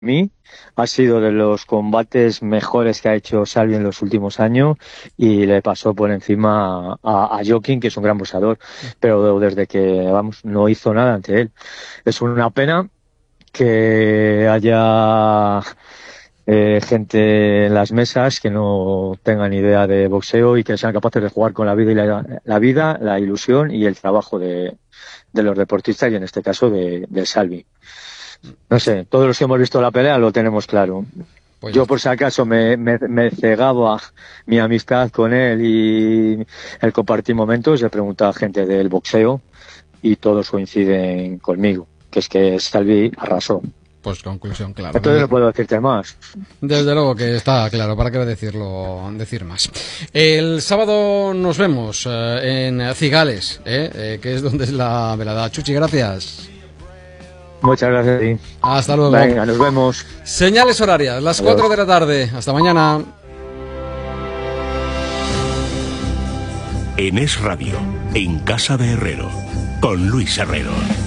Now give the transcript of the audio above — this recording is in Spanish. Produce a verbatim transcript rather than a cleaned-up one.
mí ha sido de los combates mejores que ha hecho Salvi en los últimos años y le pasó por encima a, a Joaquín, que es un gran boxeador, pero desde que, vamos, no hizo nada ante él. Es una pena que haya eh, gente en las mesas que no tengan idea de boxeo y que sean capaces de jugar con la vida y la, la vida, la ilusión y el trabajo de, de los deportistas y en este caso de, de Salvi. No sé, todos los que hemos visto la pelea lo tenemos claro. Pues Yo por si acaso me, me, me cegaba mi amistad con él y el compartir momentos, he preguntado a gente del boxeo y todos coinciden conmigo, que es que Salvi arrasó. Pues conclusión, claro. Entonces no puedo decirte más. Desde luego que está claro, ¿para qué decirlo, decir más? El sábado nos vemos eh, en Cigales, eh, eh, que es donde es la velada. Chuchi, gracias. Muchas gracias a ti. Hasta luego. Venga, nos vemos. Señales horarias, las cuatro de la tarde. Hasta mañana. En Es Radio, en Casa de Herrero, con Luis Herrero.